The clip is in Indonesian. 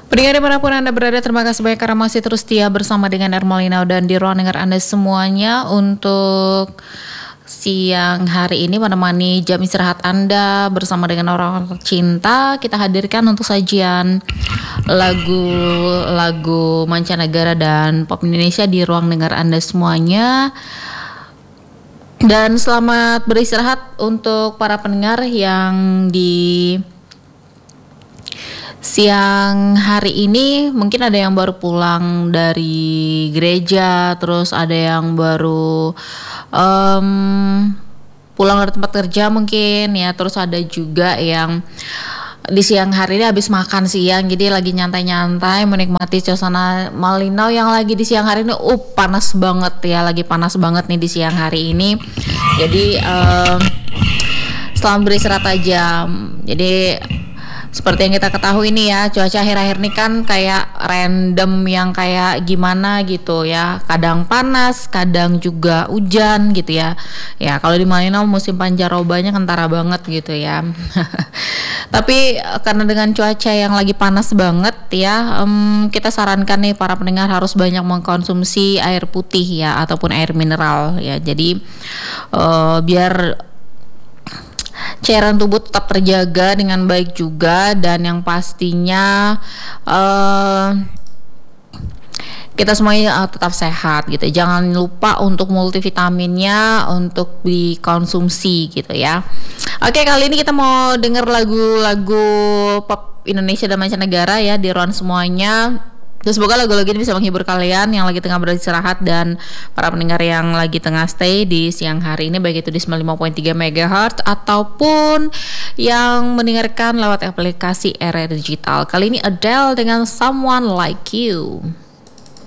Pendengar dimanapun Anda berada, terima kasih banyak karena masih terus setia bersama dengan Ermalina dan di ruang dengar Anda semuanya untuk siang hari ini menemani jam istirahat Anda bersama dengan orang tercinta. Kita hadirkan untuk sajian lagu-lagu mancanegara dan pop Indonesia di ruang dengar Anda semuanya. Dan selamat beristirahat untuk para pendengar yang di siang hari ini mungkin ada yang baru pulang dari gereja, terus ada yang baru pulang dari tempat kerja mungkin ya, terus ada juga yang di siang hari ini habis makan siang, jadi lagi nyantai-nyantai menikmati suasana Malinau yang lagi di siang hari ini. Panas banget ya, lagi panas banget nih di siang hari ini. Jadi selamat beristirahat aja. Jadi seperti yang kita ketahui nih ya, cuaca akhir-akhir ini kan kayak random yang kayak gimana gitu ya. Kadang panas, kadang juga hujan gitu ya. Ya kalau di Malinau musim pancarobanya kentara banget gitu ya. Tapi karena dengan cuaca yang lagi panas banget ya, kita sarankan nih para pendengar harus banyak mengkonsumsi air putih ya, ataupun air mineral ya. Jadi biar cairan tubuh tetap terjaga dengan baik juga, dan yang pastinya kita semuanya tetap sehat gitu. Jangan lupa untuk multivitaminnya untuk dikonsumsi gitu ya. Oke, kali ini kita mau denger lagu-lagu pop Indonesia dan mancanegara ya di ruang semuanya. Dan semoga lagu-lagu ini bisa menghibur kalian yang lagi tengah beristirahat dan para pendengar yang lagi tengah stay di siang hari ini, baik itu di 95.3 MHz ataupun yang mendengarkan lewat aplikasi RR Digital. Kali ini Adele dengan Someone Like You.